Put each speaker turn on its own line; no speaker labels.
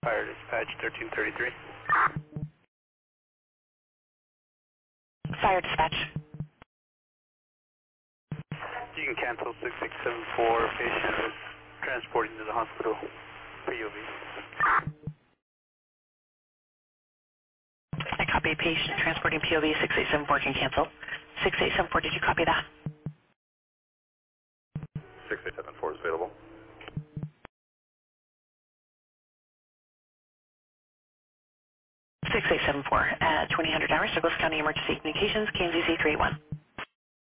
Fire dispatch 1333.
Fire dispatch.
You can cancel 6674. Patient is transporting to the hospital. POV.
I copy patient transporting POV 6874 can cancel. 6874, did you copy that?
6874 is available.
6874 at 2000 hours, Douglas County Emergency Communications, KMZZ 381.